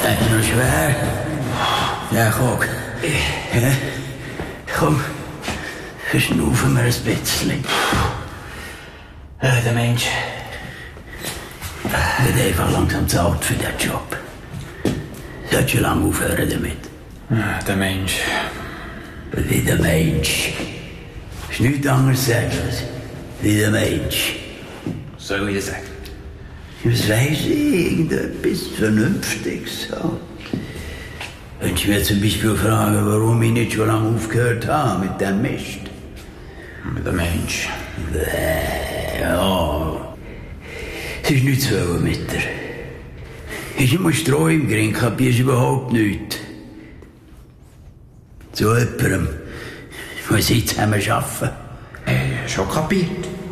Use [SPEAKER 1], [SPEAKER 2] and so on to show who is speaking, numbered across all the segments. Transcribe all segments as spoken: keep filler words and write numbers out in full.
[SPEAKER 1] Das ist noch schwer. Ja, guck. Ja. Komm, verschnaufen wir ein bisschen.
[SPEAKER 2] Ja, der Mensch.
[SPEAKER 1] Wird einfach langsam zu alt für diesen Job. Sollst schon lange aufhören damit.
[SPEAKER 2] Ja, der Mensch.
[SPEAKER 1] Wie der Mensch. Ist nichts anderes sagen als wie der Mensch.
[SPEAKER 2] Was soll ich dir sagen?
[SPEAKER 1] Was weiss ich, irgendetwas Vernünftiges. So. Wenn ich mir zum Beispiel fragen, warum ich nicht schon lange aufgehört habe mit dem Mist.
[SPEAKER 2] Der Mensch.
[SPEAKER 1] Ja. Es ist nichts zu wollen mit dir. Es ist immer Stroh im Gring, kapierst überhaupt nichts. Zu jemandem muss ich zusammen arbeiten.
[SPEAKER 2] Äh, schon kapiert.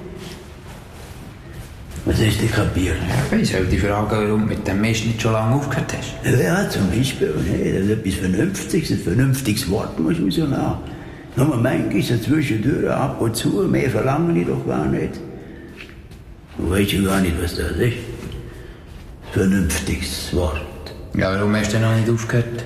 [SPEAKER 1] Was hast du kapiert?
[SPEAKER 2] Ja, ich soll dich fragen, warum du mit dem Mist nicht schon lange aufgehört hast.
[SPEAKER 1] Ja, zum Beispiel. Nee, das ist etwas Vernünftiges, ein vernünftiges Wort muss man so haben. Nur manchmal so zwischendurch, ab und zu, mehr verlange ich doch gar nicht. Du weißt ja gar nicht, was das ist. Vernünftiges Wort.
[SPEAKER 2] Ja, warum hast du noch nicht aufgehört?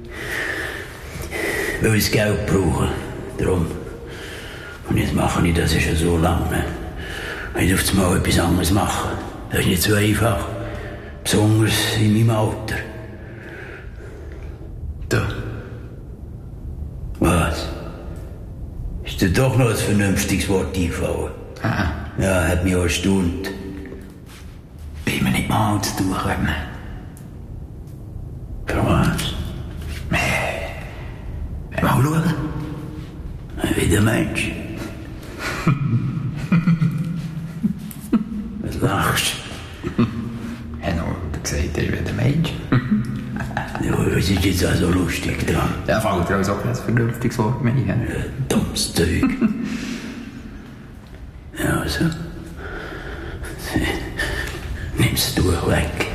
[SPEAKER 1] Weil ich das Geld brauche. Darum. Und jetzt mache ich das schon so lange. Wenn ich auf einmal etwas anderes mache, das ist nicht so einfach. Besonders in meinem Alter.
[SPEAKER 2] Da.
[SPEAKER 1] Was? Ist dir doch noch ein vernünftiges Wort eingefallen?
[SPEAKER 2] Ah.
[SPEAKER 1] Ja, hat mich auch erstaunt.
[SPEAKER 2] Bin mir nicht mal alt zu tun können.
[SPEAKER 1] Für was?
[SPEAKER 2] Mal schauen.
[SPEAKER 1] Wie der Mensch. Was lachst
[SPEAKER 2] du? Ich habe nur gesagt, er ist wie der Mensch.
[SPEAKER 1] Ja, was ist jetzt auch so lustig dran?
[SPEAKER 2] Ja, fällt dir also auch ein vernünftiges Wort mehr ein.
[SPEAKER 1] Ja, dummes Zeug. Ja, also. Nimm's du weg.